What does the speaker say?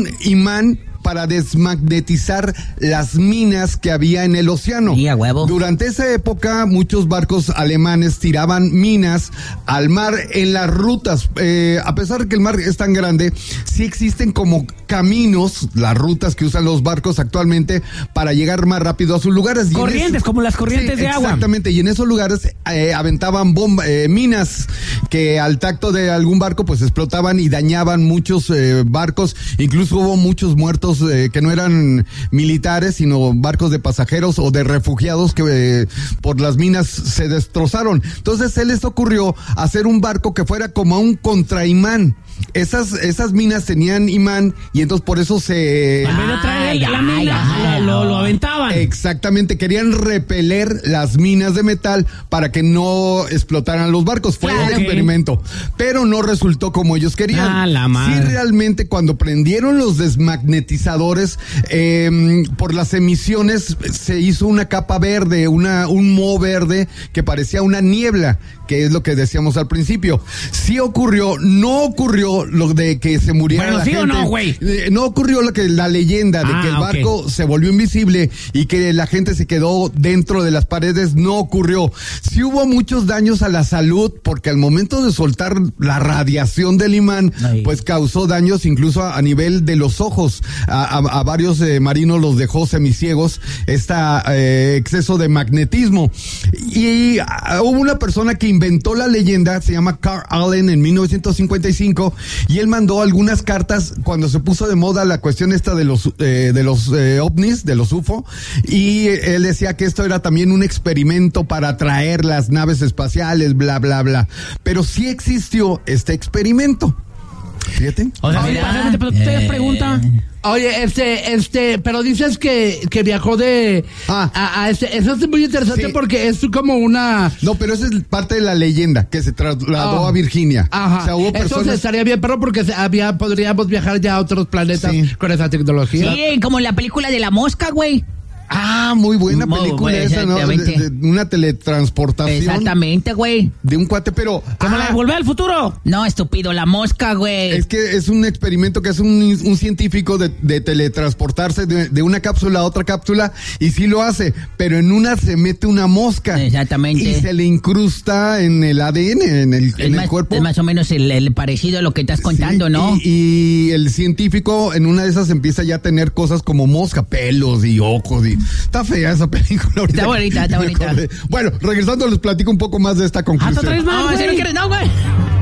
un imán para desmagnetizar las minas que había en el océano. Sí, a huevo. Durante esa época, muchos barcos alemanes tiraban minas al mar en las rutas. A pesar de que el mar es tan grande, sí existen como caminos, las rutas que usan los barcos actualmente para llegar más rápido a sus lugares. Corrientes, como las corrientes de agua. Exactamente, y en esos lugares aventaban minas que al tacto de algún barco pues explotaban y dañaban muchos barcos. Incluso hubo muchos muertos que no eran militares, sino barcos de pasajeros o de refugiados que por las minas se destrozaron. Entonces se les ocurrió hacer un barco que fuera como un contraimán. Esas minas tenían imán y entonces por eso se... En vez de traer la mina, lo aventaban. Exactamente, querían repeler las minas de metal para que no explotaran los barcos. Fue el experimento, pero no resultó como ellos querían. La madre. Sí, realmente cuando prendieron los desmagnetizadores, por las emisiones se hizo una capa verde, un moho verde que parecía una niebla, que es lo que decíamos al principio. Sí ocurrió, no ocurrió lo de que se muriera la gente. ¿O no, güey? No ocurrió la leyenda de que el barco se volvió invisible y que la gente se quedó dentro de las paredes. No ocurrió. Sí hubo muchos daños a la salud porque al momento de soltar la radiación del imán, pues causó daños incluso a nivel de los ojos. A varios marinos los dejó semiciegos exceso de magnetismo. Y hubo una persona que inventó la leyenda, se llama Carl Allen, en 1955, y él mandó algunas cartas cuando se puso de moda la cuestión esta de los ovnis, de los UFO, y él decía que esto era también un experimento para atraer las naves espaciales, bla, bla, bla. Pero sí existió este experimento. Fíjate. O sea, pero tú te preguntas... Oye, pero dices que viajó de eso es muy interesante porque es como una... No, pero esa es parte de la leyenda, que se trasladó a Virginia. Ajá. O sea, hubo personas... Eso estaría bien, pero porque podríamos viajar ya a otros planetas con esa tecnología. Sí, como la película de La Mosca, güey. Muy buena película esa, ¿no? De una teletransportación. Exactamente, güey. De un cuate, pero... ¿Cómo la de Volver al Futuro? No, estúpido, La Mosca, güey. Es que es un experimento que hace un científico de teletransportarse de una cápsula a otra cápsula, y sí lo hace, pero en una se mete una mosca. Exactamente. Y se le incrusta en el ADN, en el cuerpo. Es más o menos el parecido a lo que estás contando, ¿no? Y el científico en una de esas empieza ya a tener cosas como mosca, pelos y ojos y... Está fea esa película. Está bonita. Bueno, regresando les platico un poco más de esta conclusión. ¿Hasta 3 más, güey? No, güey.